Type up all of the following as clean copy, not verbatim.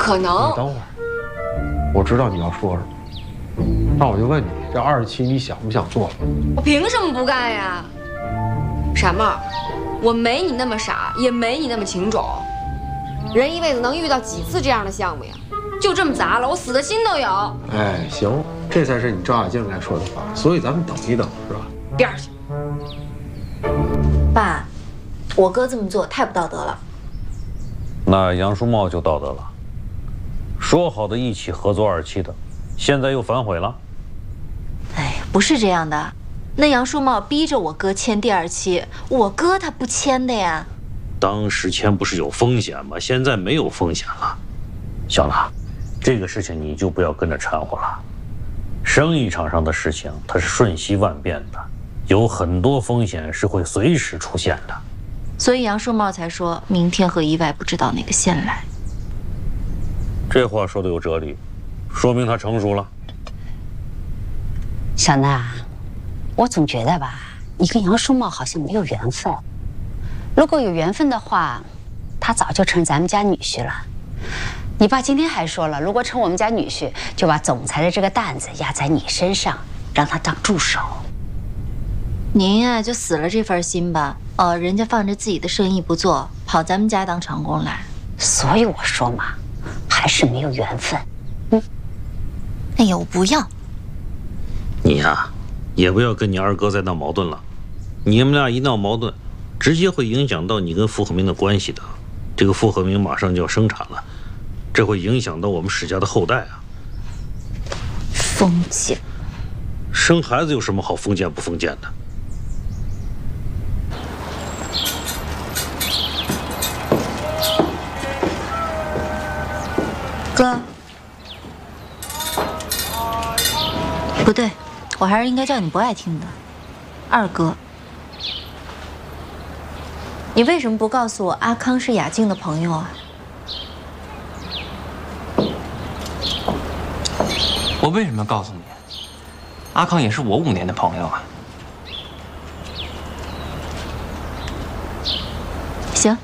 可能。 你等会儿，我知道你要说什么，那我就问你，这2期你想不想做了？ 我凭什么不干呀？傻帽，我没你那么傻，也没你那么情种。人一辈子能遇到几次这样的项目呀？就这么砸了，我死的心都有。 哎，行，这才是你赵雅静该说的话。所以咱们等一等，是吧？ 边儿去。 爸，我哥这么做太不道德了。 那杨书茂就道德了，说好的一起合作2期的，现在又反悔了。 哎，不是这样的，那杨书茂逼着我哥签第2期，我哥他不签的呀。 当时签不是有风险吗？现在没有风险了。行了，这个事情你就不要跟着掺和了。生意场上的事情它是瞬息万变的，有很多风险是会随时出现的。 所以杨书茂才说明天和意外不知道哪个先来。 这话说的有哲理，说明他成熟了。 小娜，我总觉得吧，你跟杨书茂好像没有缘分。如果有缘分的话，他早就成咱们家女婿了。你爸今天还说了，如果成我们家女婿，就把总裁的这个担子压在你身上，让他当助手。 您呀，就死了这份心吧。人家放着自己的生意不做，跑咱们家当长工来。 所以我说嘛，还是没有缘分。 哎呀，我不要。 你呀，也不要跟你二哥再闹矛盾了。你们俩一闹矛盾，直接会影响到你跟傅和明的关系的。这个傅和明马上就要生产了，这会影响到我们史家的后代啊。 封建， 生孩子有什么好封建不封建的？ 哥，不对，我还是应该叫你不爱听的二哥。你为什么不告诉我阿康是雅静的朋友啊？ 我为什么要告诉你？阿康也是我5年的朋友啊。 行，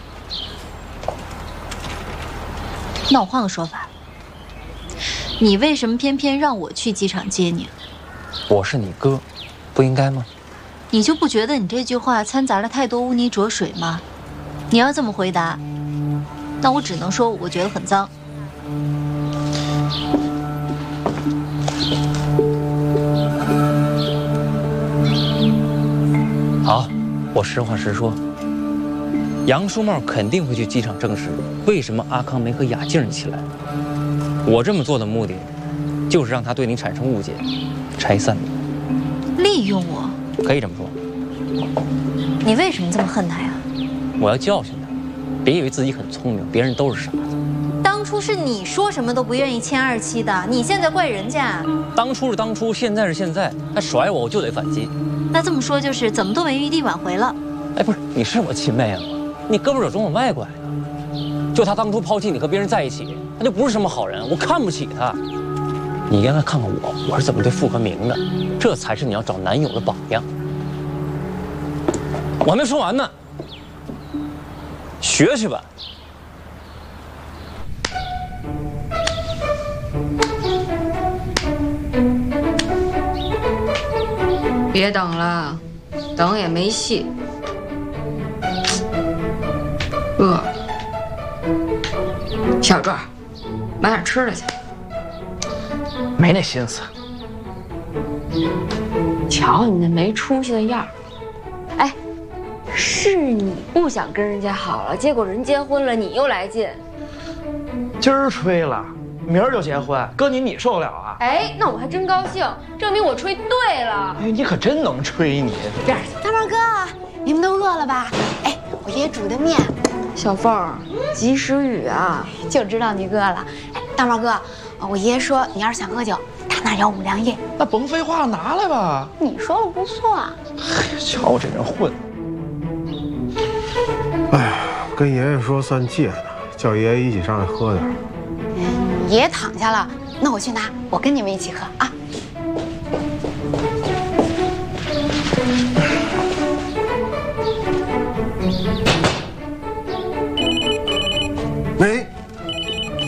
那我换个说法，你为什么偏偏让我去机场接你？ 我是你哥，不应该吗？ 你就不觉得你这句话掺杂了太多污泥浊水吗？你要这么回答，那我只能说我觉得很脏。 好，我实话实说，杨书茂肯定会去机场证实为什么阿康没和雅静一起来。我这么做的目的，就是让他对你产生误解，拆散你。 利用我？ 可以这么说。 你为什么这么恨他呀？ 我要教训他，别以为自己很聪明，别人都是傻子。 当初是你说什么都不愿意签2期的，你现在怪人家？ 当初是当初，现在是现在，他甩我就得反击。 那这么说就是怎么都没余地挽回了。 哎，不是，你是我亲妹啊，你胳膊肘中我脉拐呢。就他当初抛弃你和别人在一起，他就不是什么好人，我看不起他。你应该看看我是怎么对傅和明的，这才是你要找男友的榜样。我还没说完呢，学去吧。 别等了，等也没戏。饿了，小壮，买点吃的去。 没那心思。 瞧你那没出息的样儿！哎，是你不想跟人家好了，结果人结婚了，你又来劲。 今儿吹了，明儿就结婚，哥你受得了啊？ 哎，那我还真高兴，证明我吹对了。 哎，你可真能吹你！ 这样， 大毛哥，你们都饿了吧？哎，我爷煮的面。 小凤儿，及时雨啊， 就知道你饿了。哎，大毛哥，我爷爷说你要是想喝酒，他那有5粮液。 那甭废话，拿来吧。 你说了不错。 嘿，瞧我这人混。 哎，跟爷爷说算戒呢，叫爷爷一起上来喝点。 爷爷躺下了，那我去拿，我跟你们一起喝啊。